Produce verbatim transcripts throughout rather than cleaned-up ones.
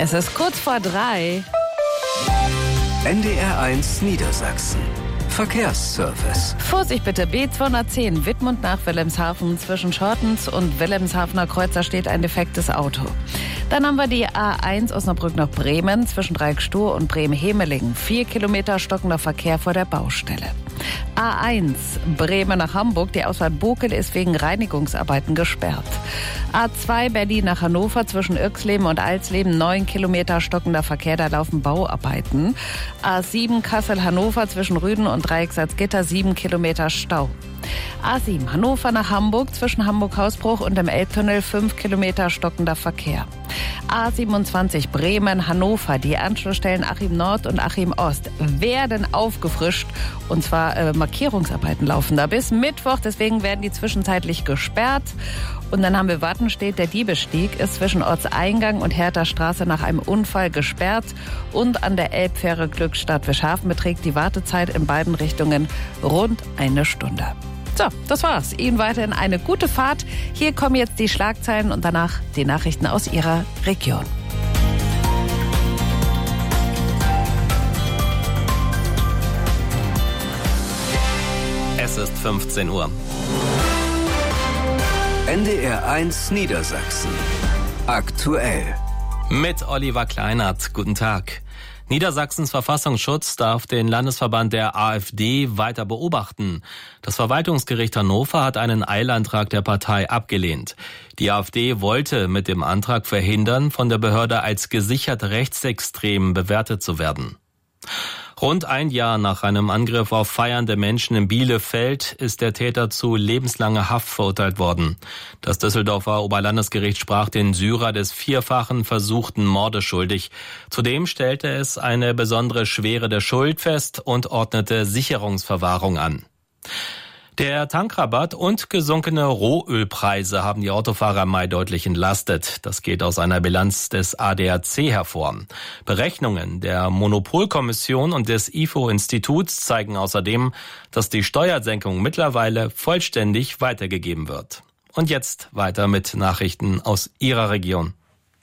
Es ist kurz vor drei. N D R eins Niedersachsen. Verkehrsservice. Vorsicht bitte, B zweihundertzehn, Wittmund nach Wilhelmshaven. Zwischen Schortens und Wilhelmshavener Kreuzer steht ein defektes Auto. Dann haben wir die A eins Osnabrück nach Bremen, zwischen Dreieckstuhr und Bremen-Hemelingen. Vier Kilometer stockender Verkehr vor der Baustelle. A eins Bremen nach Hamburg, die Ausfahrt Bokel ist wegen Reinigungsarbeiten gesperrt. A zwei Berlin nach Hannover, zwischen Irxleben und Alsleben, neun Kilometer stockender Verkehr, da laufen Bauarbeiten. A sieben Kassel-Hannover, zwischen Rüden und Dreieck-Salzgitter, sieben Kilometer Stau. A sieben Hannover nach Hamburg, zwischen Hamburg-Hausbruch und dem Elbtunnel, fünf Kilometer stockender Verkehr. A siebenundzwanzig Bremen-Hannover, die Anschlussstellen Achim Nord und Achim Ost werden aufgefrischt, und zwar äh, Markierungsarbeiten laufen da bis Mittwoch, deswegen werden die zwischenzeitlich gesperrt. Und dann haben wir Wattenstedt, der Diebestieg ist zwischen Ortseingang und Hertha Straße nach einem Unfall gesperrt, und an der Elbfähre Glückstadt-Wischhafen beträgt die Wartezeit in beiden Richtungen rund eine Stunde. So, das war's. Ihnen weiterhin eine gute Fahrt. Hier kommen jetzt die Schlagzeilen und danach die Nachrichten aus Ihrer Region. Es ist fünfzehn Uhr. N D R eins Niedersachsen. Aktuell. Mit Oliver Kleinert. Guten Tag. Niedersachsens Verfassungsschutz darf den Landesverband der AfD weiter beobachten. Das Verwaltungsgericht Hannover hat einen Eilantrag der Partei abgelehnt. Die AfD wollte mit dem Antrag verhindern, von der Behörde als gesichert rechtsextrem bewertet zu werden. Rund ein Jahr nach einem Angriff auf feiernde Menschen in Bielefeld ist der Täter zu lebenslanger Haft verurteilt worden. Das Düsseldorfer Oberlandesgericht sprach den Syrer des vierfachen versuchten Mordes schuldig. Zudem stellte es eine besondere Schwere der Schuld fest und ordnete Sicherungsverwahrung an. Der Tankrabatt und gesunkene Rohölpreise haben die Autofahrer im Mai deutlich entlastet. Das geht aus einer Bilanz des A D A C hervor. Berechnungen der Monopolkommission und des I F O-Instituts zeigen außerdem, dass die Steuersenkung mittlerweile vollständig weitergegeben wird. Und jetzt weiter mit Nachrichten aus Ihrer Region.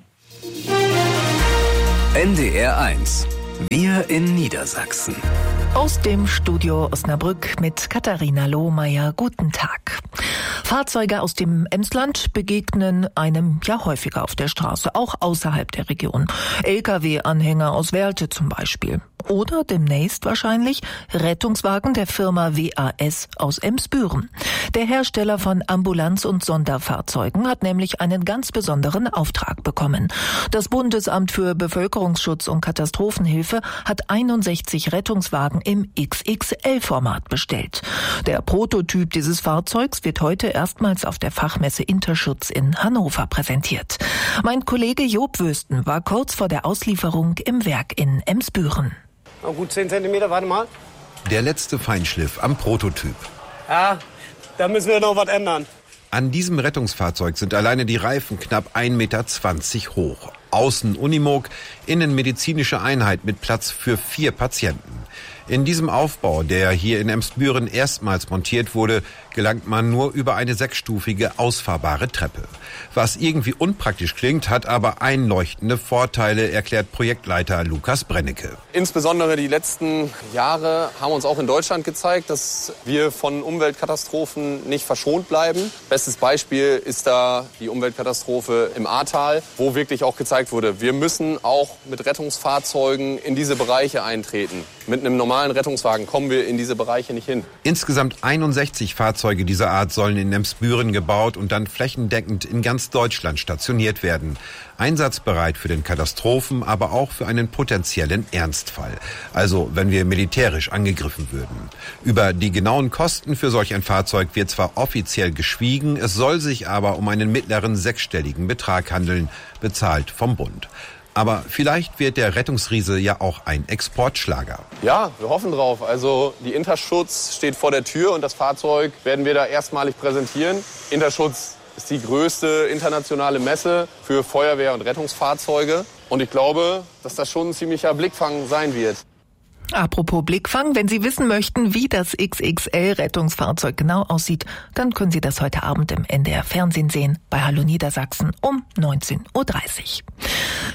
N D R eins. Wir in Niedersachsen. Aus dem Studio Osnabrück mit Katharina Lohmeier. Guten Tag. Fahrzeuge aus dem Emsland begegnen einem ja häufiger auf der Straße, auch außerhalb der Region. L K W-Anhänger aus Werlte zum Beispiel. Oder demnächst wahrscheinlich Rettungswagen der Firma W A S aus Emsbüren. Der Hersteller von Ambulanz- und Sonderfahrzeugen hat nämlich einen ganz besonderen Auftrag bekommen. Das Bundesamt für Bevölkerungsschutz und Katastrophenhilfe hat einundsechzig Rettungswagen im X X L-Format bestellt. Der Prototyp dieses Fahrzeugs wird heute erstmals auf der Fachmesse Interschutz in Hannover präsentiert. Mein Kollege Job Wösten war kurz vor der Auslieferung im Werk in Emsbüren. Oh, gut zehn Zentimeter, warte mal. Der letzte Feinschliff am Prototyp. Ja, da müssen wir noch was ändern. An diesem Rettungsfahrzeug sind alleine die Reifen knapp ein Meter zwanzig hoch. Außen Unimog, innen medizinische Einheit mit Platz für vier Patienten. In diesem Aufbau, der hier in Emsbüren erstmals montiert wurde, gelangt man nur über eine sechsstufige ausfahrbare Treppe. Was irgendwie unpraktisch klingt, hat aber einleuchtende Vorteile, erklärt Projektleiter Lukas Brennecke. Insbesondere die letzten Jahre haben uns auch in Deutschland gezeigt, dass wir von Umweltkatastrophen nicht verschont bleiben. Bestes Beispiel ist da die Umweltkatastrophe im Ahrtal, wo wirklich auch gezeigt wurde, wir müssen auch mit Rettungsfahrzeugen in diese Bereiche eintreten. Mit einem normalen Rettungswagen kommen wir in diese Bereiche nicht hin. Insgesamt einundsechzig Fahrzeuge dieser Art sollen in Emsbüren gebaut und dann flächendeckend in ganz Deutschland stationiert werden. Einsatzbereit für den Katastrophen, aber auch für einen potenziellen Ernstfall. Also wenn wir militärisch angegriffen würden. Über die genauen Kosten für solch ein Fahrzeug wird zwar offiziell geschwiegen, es soll sich aber um einen mittleren sechsstelligen Betrag handeln, bezahlt vom Bund. Aber vielleicht wird der Rettungsriese ja auch ein Exportschlager. Ja, wir hoffen drauf. Also die Interschutz steht vor der Tür und das Fahrzeug werden wir da erstmalig präsentieren. Interschutz ist die größte internationale Messe für Feuerwehr- und Rettungsfahrzeuge. Und ich glaube, dass das schon ein ziemlicher Blickfang sein wird. Apropos Blickfang, wenn Sie wissen möchten, wie das X X L-Rettungsfahrzeug genau aussieht, dann können Sie das heute Abend im N D R Fernsehen sehen, bei Hallo Niedersachsen um neunzehn Uhr dreißig.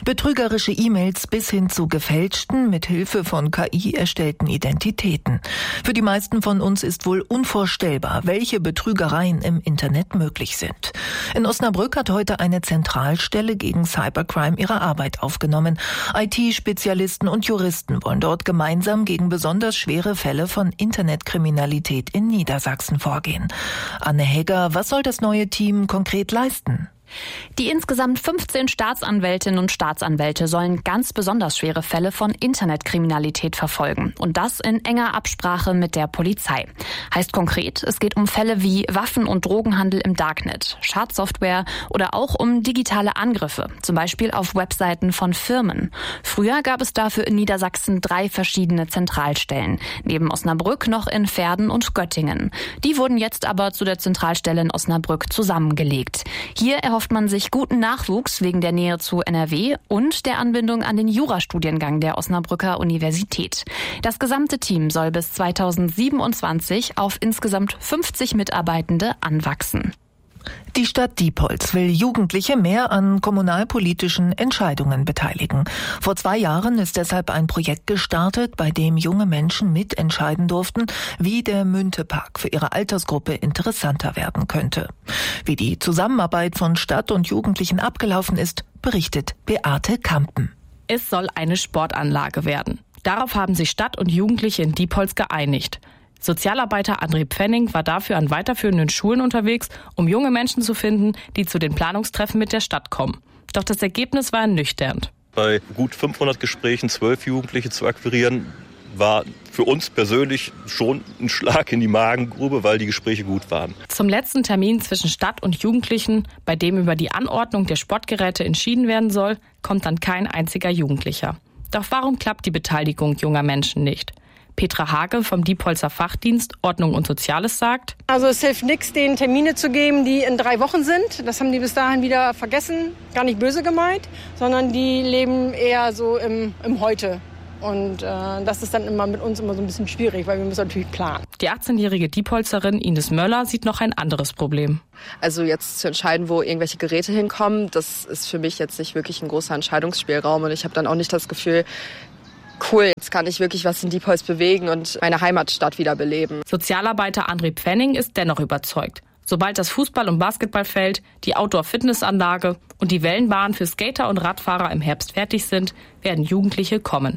Betrügerische E-Mails bis hin zu gefälschten, mit Hilfe von K I erstellten Identitäten. Für die meisten von uns ist wohl unvorstellbar, welche Betrügereien im Internet möglich sind. In Osnabrück hat heute eine Zentralstelle gegen Cybercrime ihre Arbeit aufgenommen. I T-Spezialisten und Juristen wollen dort gemeinsam gegen besonders schwere Fälle von Internetkriminalität in Niedersachsen vorgehen. Anne Hegger, was soll das neue Team konkret leisten? Die insgesamt fünfzehn Staatsanwältinnen und Staatsanwälte sollen ganz besonders schwere Fälle von Internetkriminalität verfolgen. Und das in enger Absprache mit der Polizei. Heißt konkret, es geht um Fälle wie Waffen- und Drogenhandel im Darknet, Schadsoftware oder auch um digitale Angriffe, zum Beispiel auf Webseiten von Firmen. Früher gab es dafür in Niedersachsen drei verschiedene Zentralstellen, neben Osnabrück noch in Verden und Göttingen. Die wurden jetzt aber zu der Zentralstelle in Osnabrück zusammengelegt. Hier erhofft man sich guten Nachwuchs wegen der Nähe zu N R W und der Anbindung an den Jurastudiengang der Osnabrücker Universität. Das gesamte Team soll bis zweitausendsiebenundzwanzig auf insgesamt fünfzig Mitarbeitende anwachsen. Die Stadt Diepholz will Jugendliche mehr an kommunalpolitischen Entscheidungen beteiligen. Vor zwei Jahren ist deshalb ein Projekt gestartet, bei dem junge Menschen mitentscheiden durften, wie der Müntepark für ihre Altersgruppe interessanter werden könnte. Wie die Zusammenarbeit von Stadt und Jugendlichen abgelaufen ist, berichtet Beate Kampen. Es soll eine Sportanlage werden. Darauf haben sich Stadt und Jugendliche in Diepholz geeinigt. Sozialarbeiter André Pfenning war dafür an weiterführenden Schulen unterwegs, um junge Menschen zu finden, die zu den Planungstreffen mit der Stadt kommen. Doch das Ergebnis war ernüchternd. Bei gut fünfhundert Gesprächen zwölf Jugendliche zu akquirieren, war für uns persönlich schon ein Schlag in die Magengrube, weil die Gespräche gut waren. Zum letzten Termin zwischen Stadt und Jugendlichen, bei dem über die Anordnung der Sportgeräte entschieden werden soll, kommt dann kein einziger Jugendlicher. Doch warum klappt die Beteiligung junger Menschen nicht? Petra Hage vom Diepholzer Fachdienst Ordnung und Soziales sagt: Also es hilft nichts, denen Termine zu geben, die in drei Wochen sind. Das haben die bis dahin wieder vergessen. Gar nicht böse gemeint, sondern die leben eher so im, im Heute. Und äh, das ist dann immer mit uns immer so ein bisschen schwierig, weil wir müssen natürlich planen. Die achtzehnjährige Diepholzerin Ines Möller sieht noch ein anderes Problem. Also jetzt zu entscheiden, wo irgendwelche Geräte hinkommen, das ist für mich jetzt nicht wirklich ein großer Entscheidungsspielraum. Und ich habe dann auch nicht das Gefühl, cool, jetzt kann ich wirklich was in Diepholz bewegen und meine Heimatstadt wiederbeleben. Sozialarbeiter André Pfenning ist dennoch überzeugt. Sobald das Fußball- und Basketballfeld, die Outdoor-Fitnessanlage und die Wellenbahn für Skater und Radfahrer im Herbst fertig sind, werden Jugendliche kommen.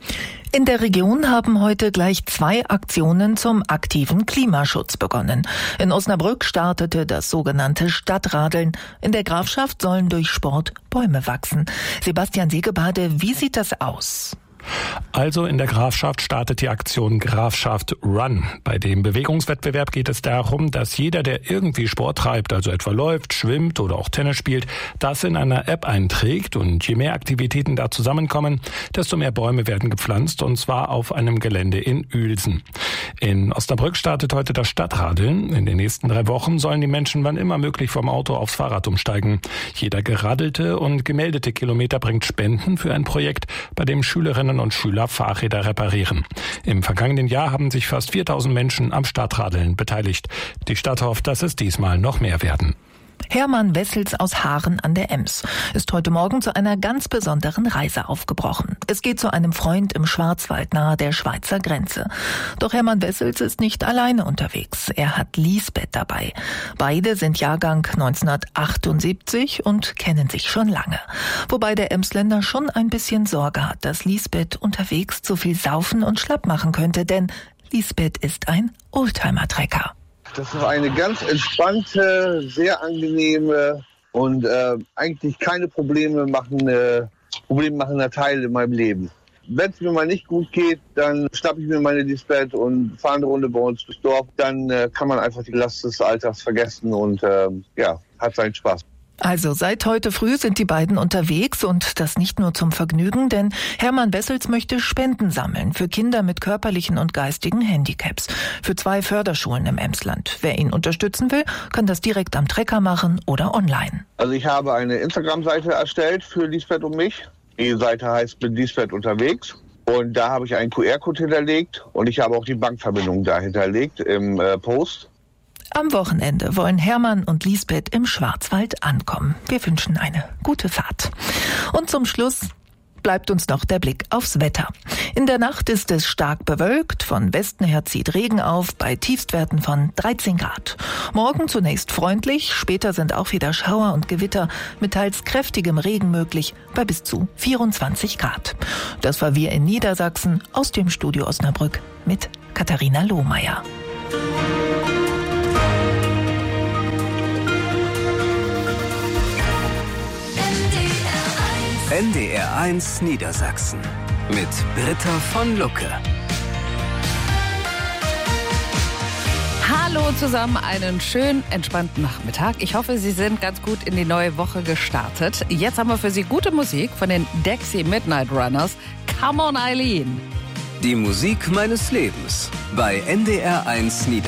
In der Region haben heute gleich zwei Aktionen zum aktiven Klimaschutz begonnen. In Osnabrück startete das sogenannte Stadtradeln. In der Grafschaft sollen durch Sport Bäume wachsen. Sebastian Segebade, wie sieht das aus? Also in der Grafschaft startet die Aktion Grafschaft Run. Bei dem Bewegungswettbewerb geht es darum, dass jeder, der irgendwie Sport treibt, also etwa läuft, schwimmt oder auch Tennis spielt, das in einer App einträgt. Und je mehr Aktivitäten da zusammenkommen, desto mehr Bäume werden gepflanzt, und zwar auf einem Gelände in Uelsen. In Osnabrück startet heute das Stadtradeln. In den nächsten drei Wochen sollen die Menschen wann immer möglich vom Auto aufs Fahrrad umsteigen. Jeder geradelte und gemeldete Kilometer bringt Spenden für ein Projekt, bei dem Schülerinnen und Schüler Fahrräder reparieren. Im vergangenen Jahr haben sich fast viertausend Menschen am Stadtradeln beteiligt. Die Stadt hofft, dass es diesmal noch mehr werden. Hermann Wessels aus Haaren an der Ems ist heute Morgen zu einer ganz besonderen Reise aufgebrochen. Es geht zu einem Freund im Schwarzwald nahe der Schweizer Grenze. Doch Hermann Wessels ist nicht alleine unterwegs. Er hat Lisbeth dabei. Beide sind Jahrgang neunzehnhundertachtundsiebzig und kennen sich schon lange. Wobei der Emsländer schon ein bisschen Sorge hat, dass Lisbeth unterwegs zu viel saufen und schlapp machen könnte, denn Lisbeth ist ein Oldtimer-Trecker. Das ist eine ganz entspannte, sehr angenehme und äh, eigentlich keine Probleme machende, problemmachender Teil in meinem Leben. Wenn es mir mal nicht gut geht, dann schnappe ich mir meine Lisbeth und fahre eine Runde bei uns durchs Dorf. Dann äh, kann man einfach die Last des Alltags vergessen und äh, ja, hat seinen Spaß. Also seit heute früh sind die beiden unterwegs, und das nicht nur zum Vergnügen, denn Hermann Wessels möchte Spenden sammeln für Kinder mit körperlichen und geistigen Handicaps, für zwei Förderschulen im Emsland. Wer ihn unterstützen will, kann das direkt am Trecker machen oder online. Also ich habe eine Instagram-Seite erstellt für Lisbeth und mich. Die Seite heißt Mit Lisbeth unterwegs. Und da habe ich einen Q R-Code hinterlegt und ich habe auch die Bankverbindung da hinterlegt im äh, Post. Am Wochenende wollen Hermann und Lisbeth im Schwarzwald ankommen. Wir wünschen eine gute Fahrt. Und zum Schluss bleibt uns noch der Blick aufs Wetter. In der Nacht ist es stark bewölkt, von Westen her zieht Regen auf, bei Tiefstwerten von dreizehn Grad. Morgen zunächst freundlich, später sind auch wieder Schauer und Gewitter mit teils kräftigem Regen möglich, bei bis zu vierundzwanzig Grad. Das war Wir in Niedersachsen aus dem Studio Osnabrück mit Katharina Lohmeier. N D R eins Niedersachsen mit Britta von Lucke. Hallo zusammen, einen schönen, entspannten Nachmittag. Ich hoffe, Sie sind ganz gut in die neue Woche gestartet. Jetzt haben wir für Sie gute Musik von den Dexy Midnight Runners. Come on, Eileen. Die Musik meines Lebens bei N D R eins Niedersachsen.